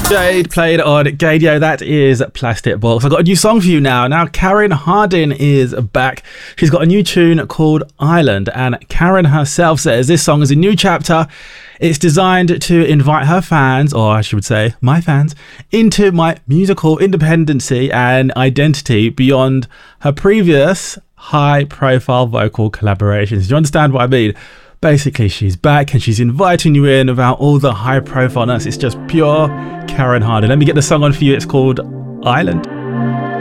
Jade played on Gadio. That is Plastic Box. I've got a new song for you now. Now, Karen Harding is back. She's got a new tune called Island, and Karen herself says this song is a new chapter. It's designed to invite her fans, or I should say my fans, into my musical independency and identity beyond her previous high-profile vocal collaborations. Do you understand what I mean? Basically, she's back and she's inviting you in without all the high profileness. It's just pure Karen Harding. Let me get the song on for you. It's called Island.